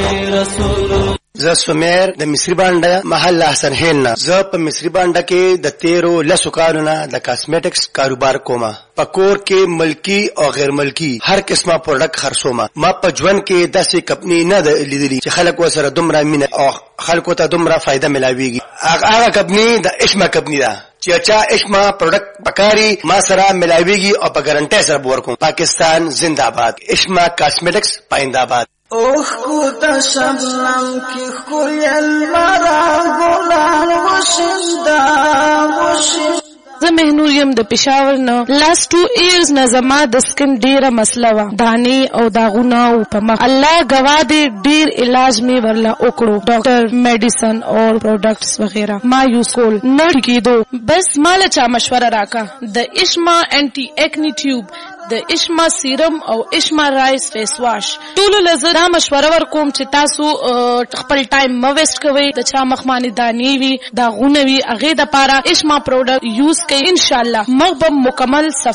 رسول زه سمیر د مصری بانډه محل احسن هیل نه. زه په مصری بانډه کې د 13 کالونو د کاسمیټکس کاروبار کوم. په کور کې ملکی او غیر ملکی هر قسمه پروډکټ خرڅوم. ما په ژوند کې داسې کمپنی نه لیدلې چې خلک وسره دومره مینه او خلکو ته دومره فائدہ ملاويږي. هغه کمپنی د اشما کمپنی ده چې چا اشما پروډکټ بکاری ما سره ملاويږي او په ګارانټي سره ورکوم. پاکستان زنده‌باد. اشما کاسمیټکس پاینده. اوخ کو تا شبنم کی خوی المرا گلان وشندا زه مهنور یم د پېښور نه. لاست 2 ایئرز نه زما د سکن ډیره مسله وه، دانې او داغونه او په مخ. الله گواه دی ډیر علاج می ورله وکړو، ډاکټر میډیسن او پروډکټس وغیرہ ما یوز کول نه کېدو. بس مال چا مشوره راکا د اشما انټي اکنی ټیوب، د اشما سیرم او اشما رایس فیس واش. ټولو لزر مشوره ورکوم چې تاسو خپل ټایم مو ویسټ کوئ. د چا مخمانه دانې وي، داغونه وي، هغه د پاره اشما پروډکټ یوز کړئ. ان شاء الله مغبم مکمل صفا